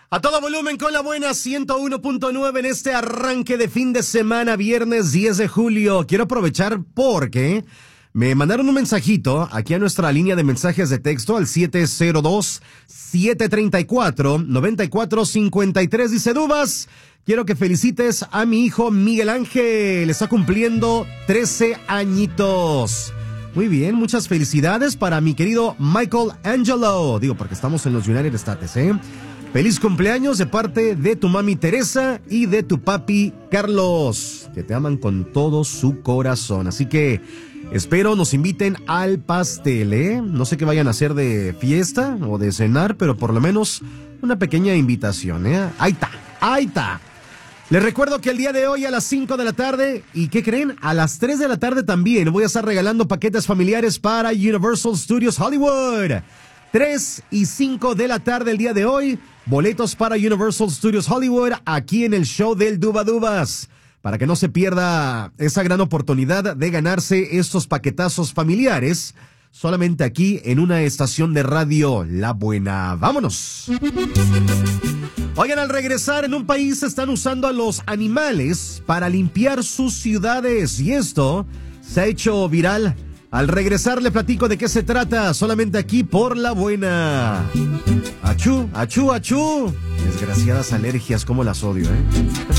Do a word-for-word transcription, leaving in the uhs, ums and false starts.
A todo volumen con la buena ciento uno punto nueve en este arranque de fin de semana, viernes diez de julio. Quiero aprovechar porque me mandaron un mensajito aquí a nuestra línea de mensajes de texto al siete cero dos, siete tres cuatro, nueve cuatro cinco tres. Dice: Dubas, quiero que felicites a mi hijo Miguel Ángel. Está cumpliendo trece añitos. Muy bien, muchas felicidades para mi querido Michael Angelo. Digo, porque estamos en los United States, ¿eh? Feliz cumpleaños de parte de tu mami Teresa y de tu papi Carlos, que te aman con todo su corazón. Así que espero nos inviten al pastel, ¿eh? No sé qué vayan a hacer de fiesta o de cenar, pero por lo menos una pequeña invitación, ¿eh? Ahí está, ahí está. Les recuerdo que el día de hoy a las cinco de la tarde, ¿y qué creen? A las tres de la tarde también voy a estar regalando paquetes familiares para Universal Studios Hollywood. tres y cinco de la tarde el día de hoy, boletos para Universal Studios Hollywood aquí en el show del Dubadubas, para que no se pierda esa gran oportunidad de ganarse estos paquetazos familiares, solamente aquí en una estación de radio, La Buena. ¡Vámonos! Oigan, al regresar, en un país están usando a los animales para limpiar sus ciudades, y esto se ha hecho viral. Al regresar le platico de qué se trata, solamente aquí por La Buena. Achú, achú, achú. Desgraciadas alergias, como las odio, ¿eh?